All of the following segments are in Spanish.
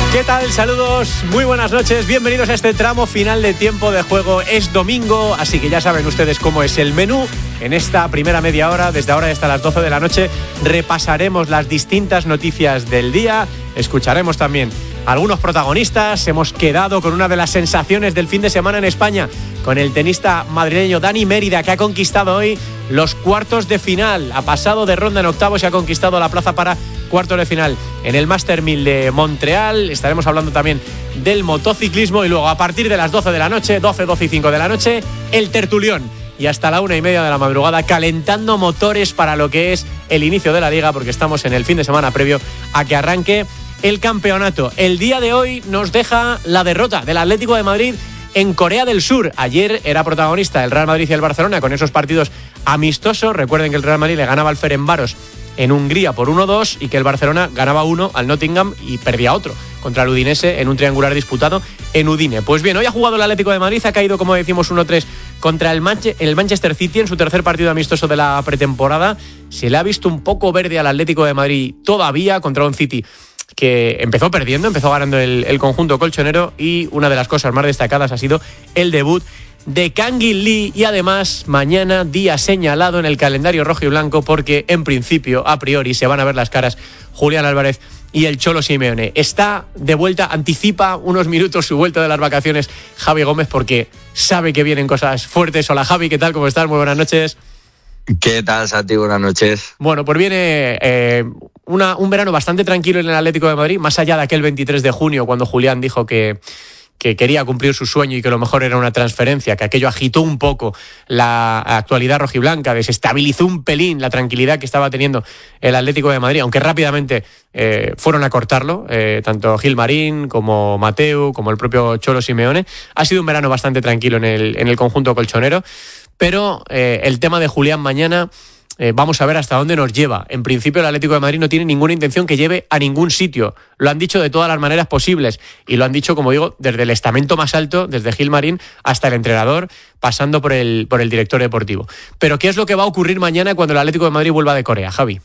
¿Qué tal? Saludos, muy buenas noches, bienvenidos a este tramo final de tiempo de juego. Es domingo, así que ya saben ustedes cómo es el menú. En esta primera media hora, desde ahora hasta las 12 de la noche, repasaremos las distintas noticias del día, escucharemos también algunos protagonistas. Hemos quedado con una de las sensaciones del fin de semana en España, con el tenista madrileño Dani Mérida, que ha conquistado hoy los cuartos de final. Ha pasado de ronda en octavos y ha conquistado la plaza para cuartos de final en el Master 1000 de Montreal. Estaremos hablando también del motociclismo y luego a partir de las 12 de la noche, 12 y 5 de la noche, el tertulión. Y hasta la 1:30 de la madrugada calentando motores para lo que es el inicio de la liga, porque estamos en el fin de semana previo a que arranque el campeonato. El día de hoy nos deja la derrota del Atlético de Madrid en Corea del Sur. Ayer era protagonista el Real Madrid y el Barcelona con esos partidos amistosos. Recuerden que el Real Madrid le ganaba al Ferencváros en Hungría por 1-2 y que el Barcelona ganaba 1 al Nottingham y perdía otro contra el Udinese en un triangular disputado en Udine. Pues bien, hoy ha jugado el Atlético de Madrid, ha caído, como decimos, 1-3 contra el Manchester City en su tercer partido amistoso de la pretemporada. Se le ha visto un poco verde al Atlético de Madrid todavía contra un City que empezó ganando el conjunto colchonero, y una de las cosas más destacadas ha sido el debut de Kang-in Lee, y además mañana día señalado en el calendario rojo y blanco, porque en principio, a priori, se van a ver las caras Julián Álvarez y el Cholo Simeone. Está de vuelta, anticipa unos minutos su vuelta de las vacaciones Javi Gómez, porque sabe que vienen cosas fuertes. Hola Javi, ¿qué tal? ¿Cómo estás? Muy buenas noches. ¿Qué tal, Santi? Buenas noches. Bueno, pues viene un verano bastante tranquilo en el Atlético de Madrid, más allá de aquel 23 de junio, cuando Julián dijo que quería cumplir su sueño y que lo mejor era una transferencia, que aquello agitó un poco la actualidad rojiblanca, desestabilizó un pelín la tranquilidad que estaba teniendo el Atlético de Madrid, aunque rápidamente fueron a cortarlo, tanto Gilmarín como Mateu, como el propio Cholo Simeone. Ha sido un verano bastante tranquilo en el conjunto colchonero, pero el tema de Julián mañana, vamos a ver hasta dónde nos lleva. En principio el Atlético de Madrid no tiene ninguna intención que lleve a ningún sitio. Lo han dicho de todas las maneras posibles y lo han dicho, como digo, desde el estamento más alto, desde Gilmarín hasta el entrenador, pasando por el director deportivo. Pero ¿qué es lo que va a ocurrir mañana cuando el Atlético de Madrid vuelva de Corea, Javi?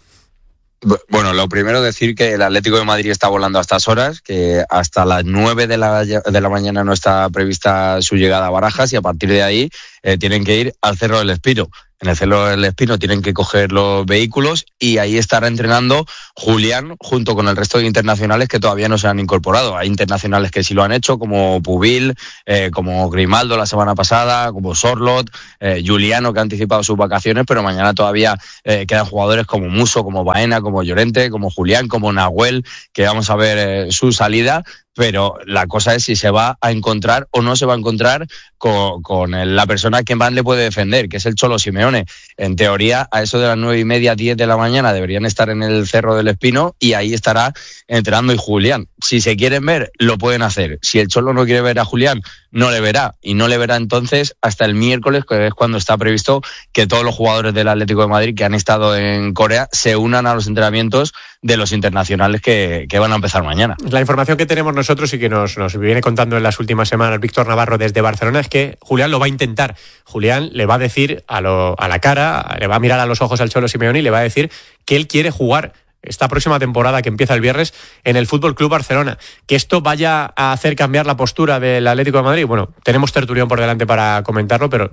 Bueno, lo primero decir que el Atlético de Madrid está volando a estas horas, que hasta las 9 de la mañana no está prevista su llegada a Barajas, y a partir de ahí tienen que ir al Cerro del Espino. En el Cerro del Espino tienen que coger los vehículos y ahí estará entrenando Julián junto con el resto de internacionales que todavía no se han incorporado. Hay internacionales que sí lo han hecho, como Pubil, como Grimaldo la semana pasada, como Sorlot, Juliano, que ha anticipado sus vacaciones, pero mañana todavía quedan jugadores como Muso, como Baena, como Llorente, como Julián, como Nahuel, que vamos a ver su salida. Pero la cosa es si se va a encontrar o no se va a encontrar con la persona que más le puede defender, que es el Cholo Simeone. En teoría, a eso de las 9:30, 10 de la mañana deberían estar en el Cerro del Espino y ahí estará entrenando y Julián. Si se quieren ver, lo pueden hacer. Si el Cholo no quiere ver a Julián, no le verá. Y no le verá entonces hasta el miércoles, que es cuando está previsto que todos los jugadores del Atlético de Madrid que han estado en Corea se unan a los entrenamientos de los internacionales que van a empezar mañana. La información que tenemos nosotros y que nos viene contando en las últimas semanas Víctor Navarro desde Barcelona es que Julián lo va a intentar. Julián le va a decir a la cara, le va a mirar a los ojos al Cholo Simeone y le va a decir que él quiere jugar esta próxima temporada que empieza el viernes en el Fútbol Club Barcelona. Que esto vaya a hacer cambiar la postura del Atlético de Madrid, bueno, tenemos tertulión por delante para comentarlo, pero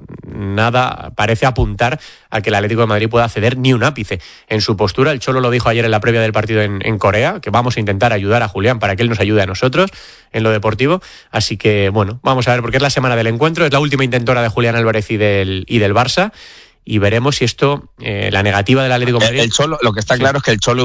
nada parece apuntar a que el Atlético de Madrid pueda ceder ni un ápice en su postura. El Cholo lo dijo ayer en la previa del partido en Corea, que vamos a intentar ayudar a Julián para que él nos ayude a nosotros en lo deportivo. Así que, bueno, vamos a ver, porque es la semana del encuentro, es la última intentora de Julián Álvarez y del Barça. Y veremos si esto, la negativa del Atlético de Madrid... El Cholo, lo que está claro es que el Cholo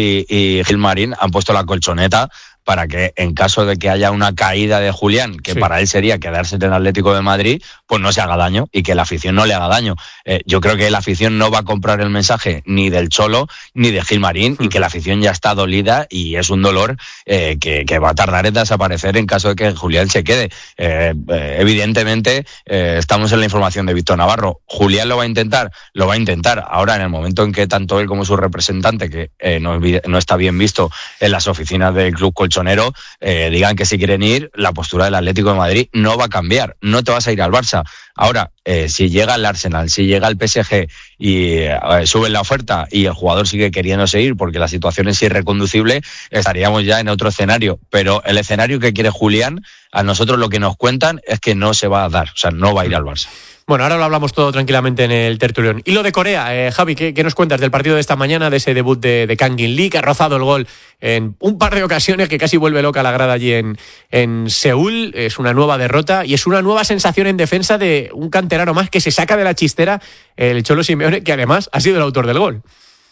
y Gilmarín han puesto la colchoneta para que en caso de que haya una caída de Julián, que para él sería quedarse en el Atlético de Madrid, pues no se haga daño y que la afición no le haga daño. Yo creo que la afición no va a comprar el mensaje ni del Cholo ni de Gilmarín y que la afición ya está dolida y es un dolor que va a tardar en desaparecer en caso de que Julián se quede. Evidentemente, estamos en la información de Víctor Navarro. Julián lo va a intentar. Ahora, en el momento en que tanto él como su representante, que no está bien visto en las oficinas del Club Colchonero, colchonero digan que si quieren ir, la postura del Atlético de Madrid no va a cambiar, no te vas a ir al Barça. Ahora, si llega el Arsenal, si llega el PSG y suben la oferta y el jugador sigue queriendo seguir porque la situación es irreconducible, estaríamos ya en otro escenario. Pero el escenario que quiere Julián, a nosotros lo que nos cuentan es que no se va a dar, o sea, no va a ir al Barça. Bueno, ahora lo hablamos todo tranquilamente en el tertulión. Y lo de Corea, Javi, ¿qué nos cuentas del partido de esta mañana, de ese debut de Kang In-lee, que ha rozado el gol en un par de ocasiones, que casi vuelve loca la grada allí en Seúl? Es una nueva derrota y es una nueva sensación en defensa de un canterano más que se saca de la chistera el Cholo Simeone, que además ha sido el autor del gol.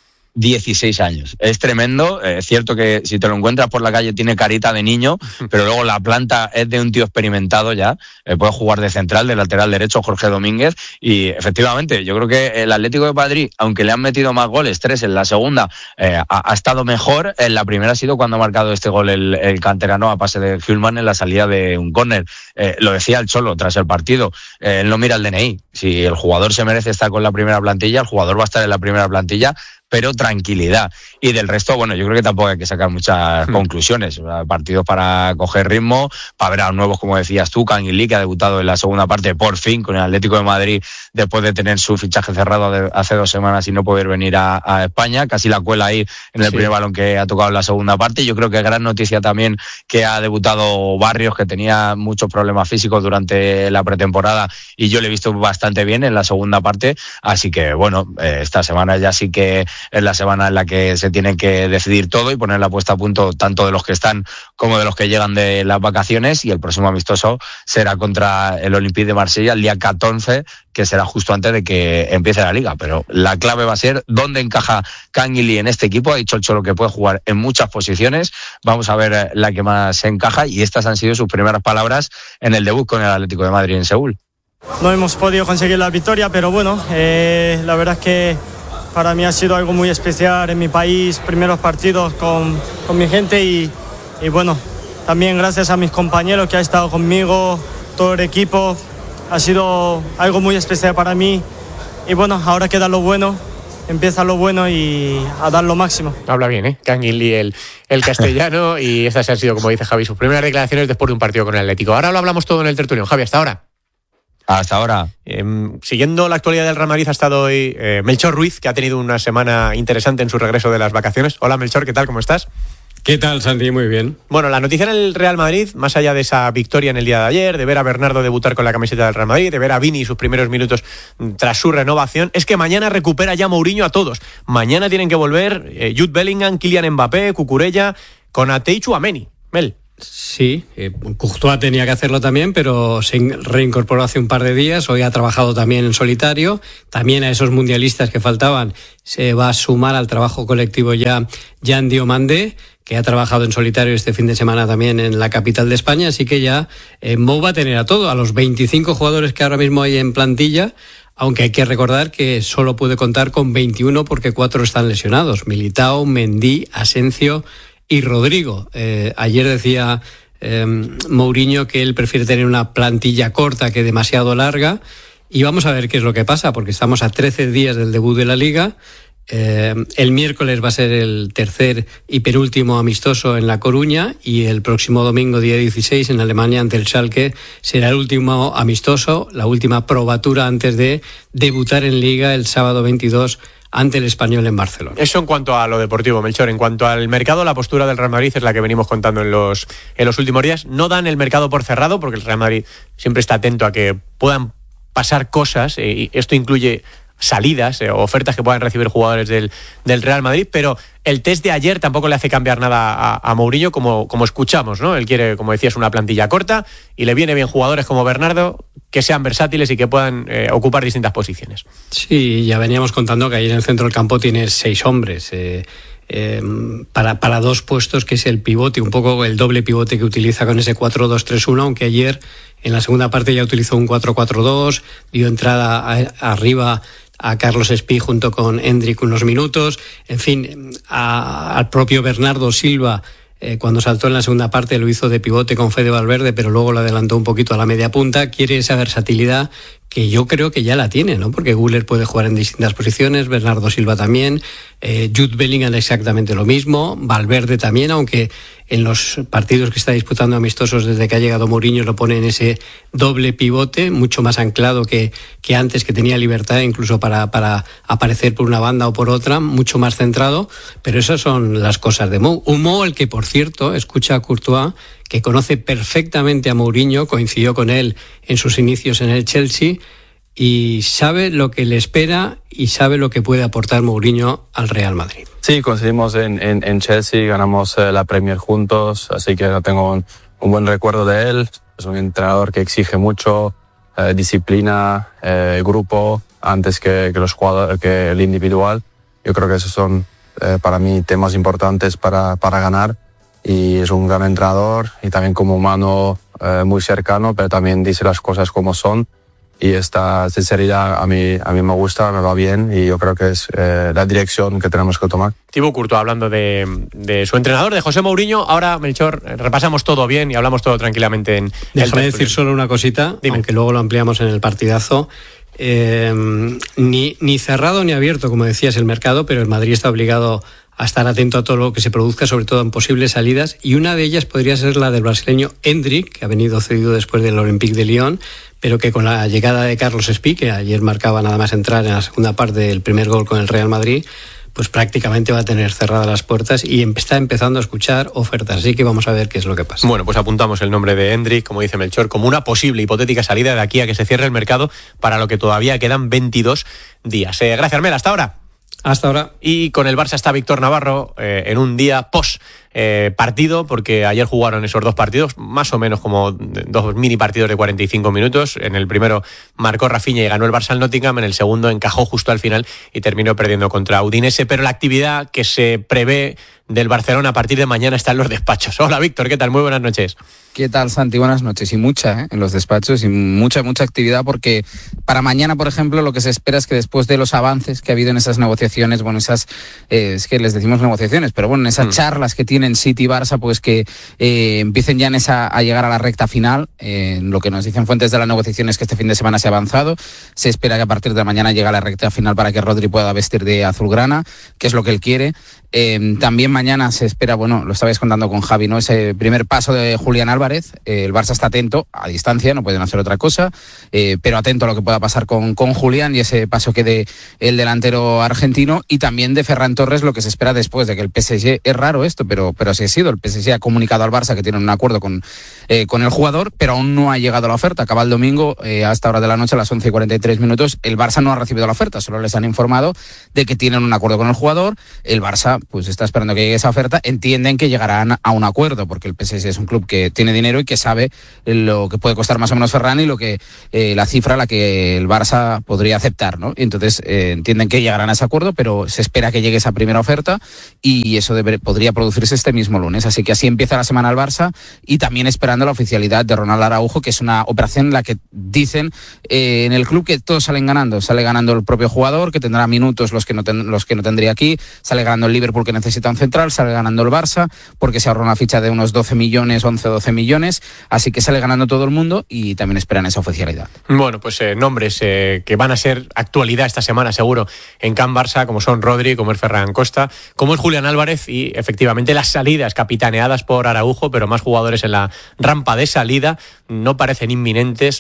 16 años. Es tremendo. Es cierto que si te lo encuentras por la calle tiene carita de niño, pero luego la planta es de un tío experimentado ya. Puede jugar de central, de lateral derecho, Jorge Domínguez. Y efectivamente, yo creo que el Atlético de Madrid, aunque le han metido más goles, 3 en la segunda, ha estado mejor. En la primera ha sido cuando ha marcado este gol el canterano a pase de Hülman en la salida de un córner. Lo decía el Cholo tras el partido. Él no mira el DNI. Si el jugador se merece estar con la primera plantilla, el jugador va a estar en la primera plantilla, pero tranquilidad. Y del resto, bueno, yo creo que tampoco hay que sacar muchas conclusiones. Partidos para coger ritmo, para ver a los nuevos, como decías tú, Kang In-lee, que ha debutado en la segunda parte, por fin, con el Atlético de Madrid, después de tener su fichaje cerrado hace 2 semanas y no poder venir a España. Casi la cuela ahí en el primer balón que ha tocado en la segunda parte. Yo creo que gran noticia también que ha debutado Barrios, que tenía muchos problemas físicos durante la pretemporada, y yo le he visto bastante bien en la segunda parte. Así que, bueno, esta semana ya sí que es la semana en la que se tiene que decidir todo y poner la puesta a punto tanto de los que están como de los que llegan de las vacaciones, y el próximo amistoso será contra el Olympique de Marsella el día 14, que será justo antes de que empiece la Liga. Pero la clave va a ser dónde encaja Kang In-lee en este equipo. Ha dicho el Cholo que puede jugar en muchas posiciones. Vamos a ver la que más encaja, y estas han sido sus primeras palabras en el debut con el Atlético de Madrid en Seúl. No hemos podido conseguir la victoria, pero bueno, la verdad es que para mí ha sido algo muy especial en mi país, primeros partidos con mi gente y bueno, también gracias a mis compañeros que han estado conmigo, todo el equipo, ha sido algo muy especial para mí. Y bueno, ahora queda lo bueno, empieza lo bueno y a dar lo máximo. Habla bien, Kang In-lee, el castellano, y estas han sido, como dice Javi, sus primeras declaraciones después de un partido con el Atlético. Ahora lo hablamos todo en el tertulión. Javi, hasta ahora. Hasta ahora. Siguiendo la actualidad del Real Madrid, ha estado hoy Melchor Ruiz, que ha tenido una semana interesante en su regreso de las vacaciones. Hola Melchor, ¿qué tal? ¿Cómo estás? ¿Qué tal, Santi? Muy bien. Bueno, la noticia en el Real Madrid, más allá de esa victoria en el día de ayer, de ver a Bernardo debutar con la camiseta del Real Madrid, de ver a Vini sus primeros minutos tras su renovación, es que mañana recupera ya Mourinho a todos. Mañana tienen que volver Jude Bellingham, Kylian Mbappé, Cucurella, Konaté y Tchouaméni. Mel. Sí, Courtois tenía que hacerlo también, pero se reincorporó hace un par de días. Hoy ha trabajado también en solitario. También a esos mundialistas que faltaban se va a sumar al trabajo colectivo ya Jan Diomandé, que ha trabajado en solitario este fin de semana también en la capital de España. Así que ya Mou va a tener a todo, a los 25 jugadores que ahora mismo hay en plantilla, aunque hay que recordar que solo puede contar con 21 porque 4 están lesionados: Militao, Mendy, Asensio y Rodrigo. Ayer decía Mourinho que él prefiere tener una plantilla corta que demasiado larga, y vamos a ver qué es lo que pasa, porque estamos a 13 días del debut de la Liga. El miércoles va a ser el tercer y penúltimo amistoso en La Coruña, y el próximo domingo, día 16, en Alemania ante el Schalke, será el último amistoso, la última probatura antes de debutar en Liga el sábado 22 ante el Español en Barcelona. Eso en cuanto a lo deportivo, Melchor. En cuanto al mercado, la postura del Real Madrid es la que venimos contando en los últimos días. No dan el mercado por cerrado, porque el Real Madrid siempre está atento a que puedan pasar cosas, y esto incluye salidas, ofertas que puedan recibir jugadores del Real Madrid, pero el test de ayer tampoco le hace cambiar nada a Mourinho, como escuchamos, ¿no? Él quiere, como decías, una plantilla corta, y le viene bien jugadores como Bernardo, que sean versátiles y que puedan ocupar distintas posiciones. Sí, ya veníamos contando que ahí en el centro del campo tiene 6 hombres para 2 puestos, que es el pivote, un poco el doble pivote que utiliza con ese 4-2-3-1, aunque ayer en la segunda parte ya utilizó un 4-4-2, dio entrada arriba a Carlos Espí junto con Hendrik unos minutos. En fin, al propio Bernardo Silva, cuando saltó en la segunda parte, lo hizo de pivote con Fede Valverde, pero luego lo adelantó un poquito a la media punta. Quiere esa versatilidad que yo creo que ya la tiene, ¿no? Porque Güler puede jugar en distintas posiciones, Bernardo Silva también, Jude Bellingham exactamente lo mismo, Valverde también, aunque en los partidos que está disputando amistosos desde que ha llegado Mourinho, lo pone en ese doble pivote, mucho más anclado que antes, que tenía libertad incluso para aparecer por una banda o por otra, mucho más centrado, pero esas son las cosas de Mou. Un Mou el que, por cierto, escucha a Courtois, que conoce perfectamente a Mourinho, coincidió con él en sus inicios en el Chelsea, y sabe lo que le espera y sabe lo que puede aportar Mourinho al Real Madrid. Sí, coincidimos en Chelsea, ganamos la Premier juntos, así que tengo un buen recuerdo de él. Es un entrenador que exige mucho, disciplina, grupo, antes que los jugadores, que el individual. Yo creo que esos son para mí temas importantes para ganar, y es un gran entrenador y también como humano muy cercano, pero también dice las cosas como son. Y esta sinceridad a mí me gusta, me va bien, y yo creo que es la dirección que tenemos que tomar. Thibaut Courtois hablando de su entrenador, de José Mourinho. Ahora, Melchor, repasamos todo bien y hablamos todo tranquilamente en Déjame decir solo una cosita, Dime. Aunque luego lo ampliamos en el partidazo. Ni cerrado ni abierto, como decías, el mercado, pero el Madrid está obligado a estar atento a todo lo que se produzca, sobre todo en posibles salidas, y una de ellas podría ser la del brasileño Endrick, que ha venido cedido después del Olympique de Lyon, pero que con la llegada de Carlos Espí, que ayer marcaba nada más entrar en la segunda parte del primer gol con el Real Madrid, pues prácticamente va a tener cerradas las puertas y está empezando a escuchar ofertas, así que vamos a ver qué es lo que pasa. Bueno, pues apuntamos el nombre de Endrick, como dice Melchor, como una posible hipotética salida de aquí a que se cierre el mercado, para lo que todavía quedan 22 días. Gracias, Mel, hasta ahora. Hasta ahora. Y con el Barça está Víctor Navarro en un día post partido, porque ayer jugaron esos dos partidos, más o menos como dos mini partidos de 45 minutos. En el primero marcó Rafinha y ganó el Barça al Nottingham, en el segundo encajó justo al final y terminó perdiendo contra Udinese, pero la actividad que se prevé del Barcelona a partir de mañana está en los despachos. Hola Víctor, ¿qué tal? Muy buenas noches. ¿Qué tal, Santi? Buenas noches. Y mucha, en los despachos, y mucha actividad, porque para mañana, por ejemplo, lo que se espera es que después de los avances que ha habido en esas negociaciones, bueno, esas, es que les decimos negociaciones, pero bueno, en esas charlas que tienen City y Barça, pues que empiecen ya a llegar a la recta final. Lo que nos dicen fuentes de la negociación es que este fin de semana se ha avanzado. Se espera que a partir de mañana llegue a la recta final para que Rodri pueda vestir de azulgrana, que es lo que él quiere. También mañana se espera, bueno, lo estabais contando con Javi, ¿no? Ese primer paso de Julián Álvarez. El Barça está atento, a distancia, no pueden hacer otra cosa, pero atento a lo que pueda pasar con Julián y ese paso que dé el delantero argentino, y también de Ferran Torres, lo que se espera después de que el PSG, es raro esto, pero así ha sido, el PSG ha comunicado al Barça que tienen un acuerdo con el jugador, pero aún no ha llegado la oferta. Acaba el domingo a esta hora de la noche, a las 11:43, el Barça no ha recibido la oferta, solo les han informado de que tienen un acuerdo con el jugador. El Barça pues está esperando que llegue esa oferta, entienden que llegarán a un acuerdo, porque el PSG es un club que tiene dinero y que sabe lo que puede costar más o menos Ferran y lo que la cifra a la que el Barça podría aceptar, ¿no? Entonces entienden que llegarán a ese acuerdo, pero se espera que llegue esa primera oferta, y eso podría producirse este mismo lunes. Así que así empieza la semana el Barça, y también esperando la oficialidad de Ronald Araujo, que es una operación en la que dicen en el club que todos salen ganando. Sale ganando el propio jugador, que tendrá minutos los que no tendría aquí, sale ganando el Liverpool, que necesita un central, sale ganando el Barça porque se ahorra una ficha de unos 12 millones, 11-12 millones, así que sale ganando todo el mundo, y también esperan esa oficialidad. Bueno, pues nombres que van a ser actualidad esta semana seguro en Can Barça, como son Rodri, como es Ferran Costa, como es Julián Álvarez, y efectivamente las salidas capitaneadas por Araujo, pero más jugadores en la rampa de salida. No parecen inminentes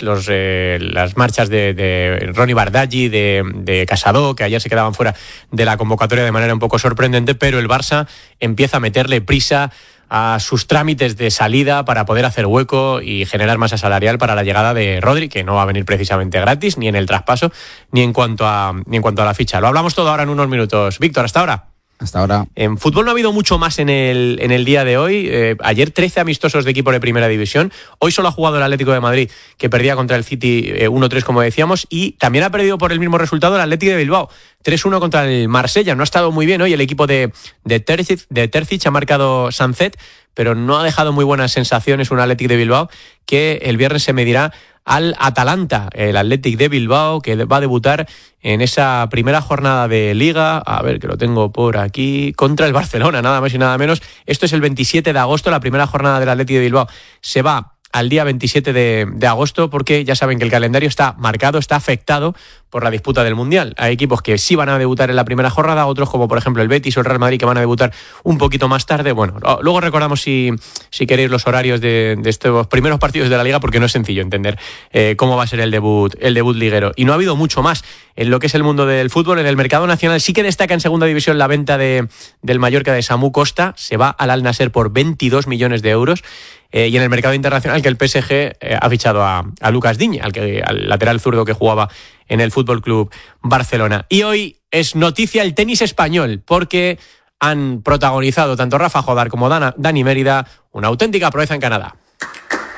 las marchas de Ronny Bardaghi, de Casado, que ayer se quedaban fuera de la convocatoria de manera un poco sorprendente, pero el Barça empieza a meterle prisa a sus trámites de salida para poder hacer hueco y generar masa salarial para la llegada de Rodri, que no va a venir precisamente gratis, ni en el traspaso, ni en cuanto a la ficha. Lo hablamos todo ahora en unos minutos. Víctor, hasta ahora. Hasta ahora. En fútbol no ha habido mucho más en el día de hoy. Ayer 13 amistosos de equipo de primera división. Hoy solo ha jugado el Atlético de Madrid, que perdía contra el City 1-3, como decíamos, y también ha perdido por el mismo resultado el Atlético de Bilbao, 3-1 contra el Marsella. No ha estado muy bien hoy el equipo de Terzic, ha marcado Sancet, pero no ha dejado muy buenas sensaciones un Atlético de Bilbao que el viernes se medirá al Atalanta, el Athletic de Bilbao, que va a debutar en esa primera jornada de Liga, a ver que lo tengo por aquí, contra el Barcelona, nada más y nada menos. Esto es el 27 de agosto, la primera jornada del Athletic de Bilbao se va al día 27 de agosto, porque ya saben que el calendario está marcado, está afectado por la disputa del Mundial. Hay equipos que sí van a debutar en la primera jornada, otros como por ejemplo el Betis o el Real Madrid que van a debutar un poquito más tarde. Bueno, luego recordamos si queréis los horarios de estos primeros partidos de la Liga, porque no es sencillo entender cómo va a ser el debut liguero. Y no ha habido mucho más en lo que es el mundo del fútbol. En el mercado nacional sí que destaca en segunda división la venta del Mallorca de Samu Costa. Se va al Al Nassr por 22 millones de euros. Y en el mercado internacional que el PSG ha fichado a Lucas Digne, al lateral zurdo que jugaba en el Fútbol Club Barcelona. Y hoy es noticia el tenis español, porque han protagonizado tanto Rafa Jodar como Dani Mérida una auténtica proeza en Canadá.